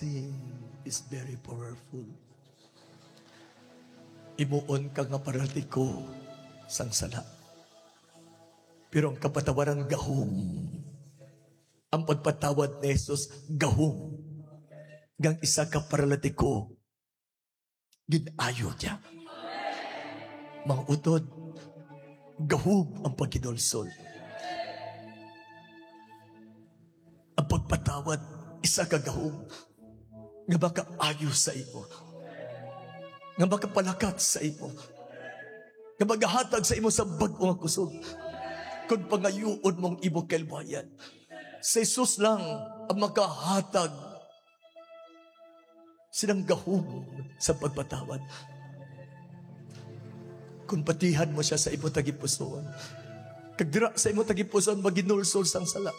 sin is very powerful. Imuon ka nga paralitiko sang sala. Pero ang kapatawaran gahom. Ang pagpatawad ni Jesus gahom. Gang isa ka paralitiko, ginayo niya. Mga utod, gahom ang pagkidolsol. Ang pagpatawad, isa ka gahom. Nga makaayo sa imo. Nga makapalakat sa imo. Nga magahatag sa imo sa bagong kusog. Kung pangayuon mong imo kalbayan. Si Jesus lang ang makahatag silang gahom sa pagpatawad. Kung patihan mo siya sa imo tagipusoon, kagdira sa imo tagipusoon, maginulsol sang sala.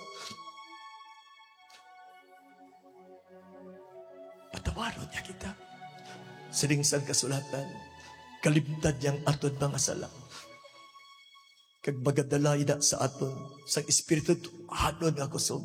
Patawaron niya kita. Siling sang kasulatan, kalimtad niyang aton mga sala. Kag magadalay na sa aton, sang Espiritu hanon nga kusog.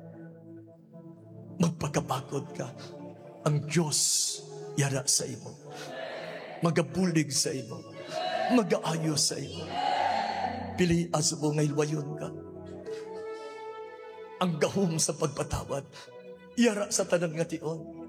Magpagkapagod ka. Ang Diyos yara sa imo. Magabulig sa imo. Magaayo sa imo. Pili asubo ngay wayon ka. Ang gahom sa pagpatawad, yara sa tanan nga tion.